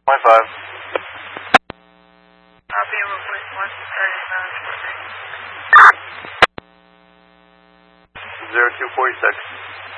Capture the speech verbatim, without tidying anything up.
Point five. Copy, replace one thirty-nine forty. Zero two forty six.